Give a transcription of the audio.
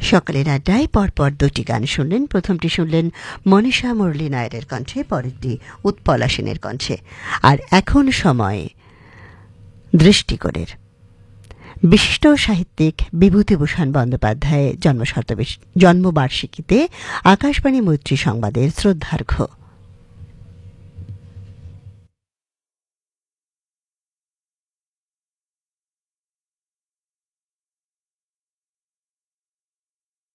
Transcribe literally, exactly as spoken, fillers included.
সকালের আড্ডায় পরপর দুটি গান শুনলেন। প্রথমটি শুনলেন মনীষা মুরলী নায়ারের কণ্ঠে, পরেরটি উৎপলা সেনের কণ্ঠে। আর এখন সময় দৃষ্টিকোণের। বিশিষ্ট সাহিত্যিক বিভূতিভূষণ বন্দ্যোপাধ্যায়ের জন্মশতবার্ষিকীতে আকাশবাণী মৈত্রী সংবাদের শ্রদ্ধার্ঘ্য